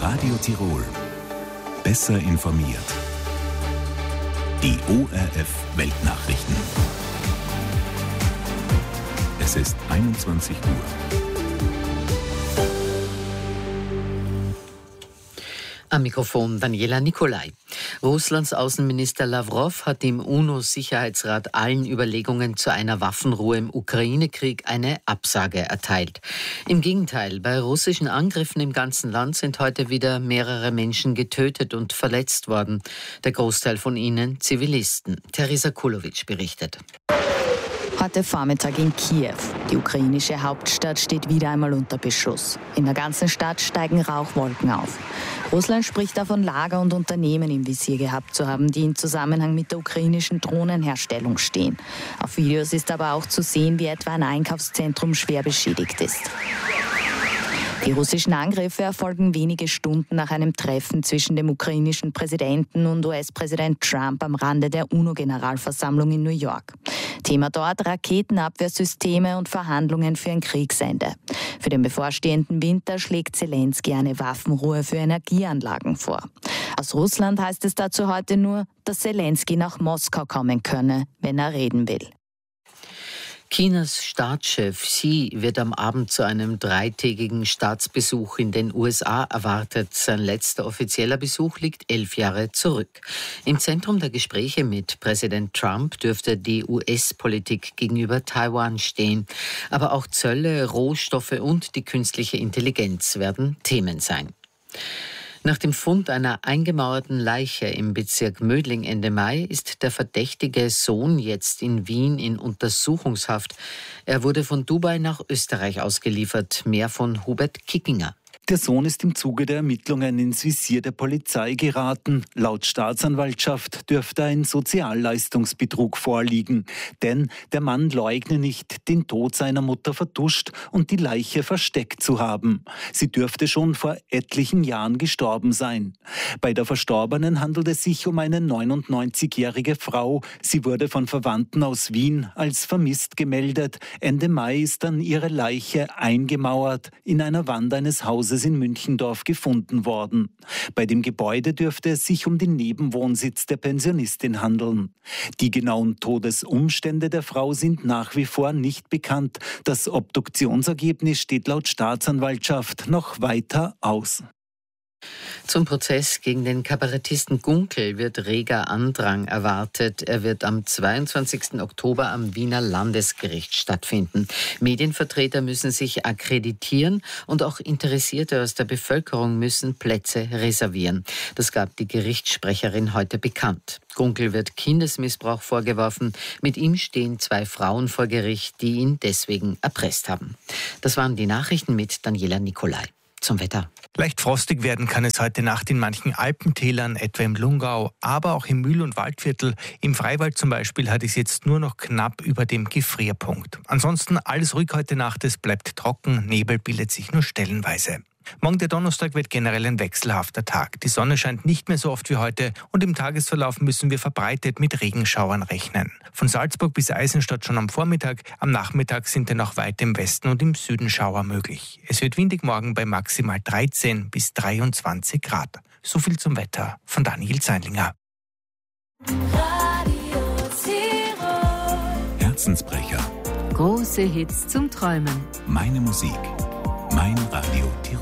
Radio Tirol. Besser informiert. Die ORF Weltnachrichten. Es ist 21 Uhr. Am Mikrofon Daniela Nicolai. Russlands Außenminister Lavrov hat im UNO-Sicherheitsrat allen Überlegungen zu einer Waffenruhe im Ukraine-Krieg eine Absage erteilt. Im Gegenteil, bei russischen Angriffen im ganzen Land sind heute wieder mehrere Menschen getötet und verletzt worden. Der Großteil von ihnen Zivilisten. Teresa Kulovic berichtet. Heute Vormittag in Kiew. Die ukrainische Hauptstadt steht wieder einmal unter Beschuss. In der ganzen Stadt steigen Rauchwolken auf. Russland spricht davon, Lager und Unternehmen im Visier gehabt zu haben, die in Zusammenhang mit der ukrainischen Drohnenherstellung stehen. Auf Videos ist aber auch zu sehen, wie etwa ein Einkaufszentrum schwer beschädigt ist. Die russischen Angriffe erfolgen wenige Stunden nach einem Treffen zwischen dem ukrainischen Präsidenten und US-Präsident Trump am Rande der UNO-Generalversammlung in New York. Thema dort Raketenabwehrsysteme und Verhandlungen für ein Kriegsende. Für den bevorstehenden Winter schlägt Zelensky eine Waffenruhe für Energieanlagen vor. Aus Russland heißt es dazu heute nur, dass Zelensky nach Moskau kommen könne, wenn er reden will. Chinas Staatschef Xi wird am Abend zu einem 3-tägigen Staatsbesuch in den USA erwartet. Sein letzter offizieller Besuch liegt 11 Jahre zurück. Im Zentrum der Gespräche mit Präsident Trump dürfte die US-Politik gegenüber Taiwan stehen. Aber auch Zölle, Rohstoffe und die künstliche Intelligenz werden Themen sein. Nach dem Fund einer eingemauerten Leiche im Bezirk Mödling Ende Mai ist der verdächtige Sohn jetzt in Wien in Untersuchungshaft. Er wurde von Dubai nach Österreich ausgeliefert. Mehr von Hubert Kickinger. Der Sohn ist im Zuge der Ermittlungen ins Visier der Polizei geraten. Laut Staatsanwaltschaft dürfte ein Sozialleistungsbetrug vorliegen. Denn der Mann leugne nicht, den Tod seiner Mutter vertuscht und die Leiche versteckt zu haben. Sie dürfte schon vor etlichen Jahren gestorben sein. Bei der Verstorbenen handelt es sich um eine 99-jährige Frau. Sie wurde von Verwandten aus Wien als vermisst gemeldet. Ende Mai ist dann ihre Leiche eingemauert in einer Wand eines Hauses in Münchendorf gefunden worden. Bei dem Gebäude dürfte es sich um den Nebenwohnsitz der Pensionistin handeln. Die genauen Todesumstände der Frau sind nach wie vor nicht bekannt. Das Obduktionsergebnis steht laut Staatsanwaltschaft noch weiter aus. Zum Prozess gegen den Kabarettisten Gunkel wird reger Andrang erwartet. Er wird am 22. Oktober am Wiener Landesgericht stattfinden. Medienvertreter müssen sich akkreditieren und auch Interessierte aus der Bevölkerung müssen Plätze reservieren. Das gab die Gerichtssprecherin heute bekannt. Gunkel wird Kindesmissbrauch vorgeworfen. Mit ihm stehen 2 Frauen vor Gericht, die ihn deswegen erpresst haben. Das waren die Nachrichten mit Daniela Nicolai. Zum Wetter. Leicht frostig werden kann es heute Nacht in manchen Alpentälern, etwa im Lungau, aber auch im Mühl- und Waldviertel. Im Freiwald zum Beispiel hat es jetzt nur noch knapp über dem Gefrierpunkt. Ansonsten alles ruhig heute Nacht, es bleibt trocken, Nebel bildet sich nur stellenweise. Morgen der Donnerstag wird generell ein wechselhafter Tag. Die Sonne scheint nicht mehr so oft wie heute und im Tagesverlauf müssen wir verbreitet mit Regenschauern rechnen. Von Salzburg bis Eisenstadt schon am Vormittag, am Nachmittag sind dann auch weit im Westen und im Süden Schauer möglich. Es wird windig morgen bei maximal 13 bis 23 Grad. So viel zum Wetter von Daniel Zeinlinger. Herzensbrecher. Große Hits zum Träumen. Meine Musik. Mein Radio Tirol.